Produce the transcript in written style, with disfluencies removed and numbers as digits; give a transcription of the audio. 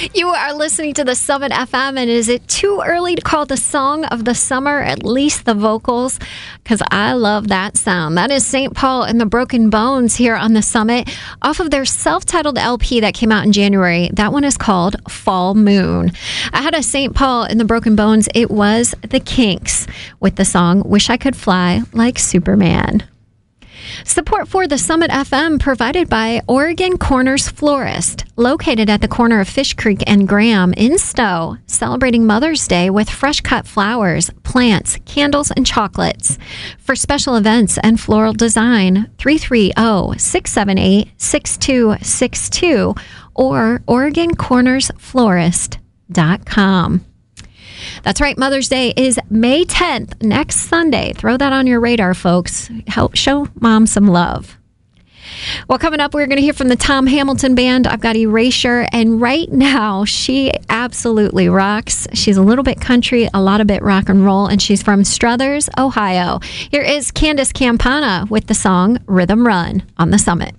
You are listening to the Summit FM, and is it too early to call the song of the summer, at least the vocals? Because I love that sound. That is St. Paul and the Broken Bones here on the Summit off of their self-titled LP that came out in January. That one is called Fall Moon. I had a St. Paul and the Broken Bones. It was the Kinks with the song Wish I Could Fly Like Superman. Support for the Summit FM provided by Oregon Corners Florist, located at the corner of Fish Creek and Graham in Stowe, celebrating Mother's Day with fresh cut flowers, plants, candles, and chocolates. For special events and floral design, 330-678-6262 or OregonCornersFlorist.com. That's right. Mother's Day is May 10th, next Sunday. Throw that on your radar, folks. Help show mom some love. Well, coming up, we're going to hear from the Tom Hamilton Band. I've got Erasure, and right now, she absolutely rocks. She's a little bit country, a lot of bit rock and roll, and she's from Struthers, Ohio. Here is Candace Campana with the song Rhythm Run on the Summit.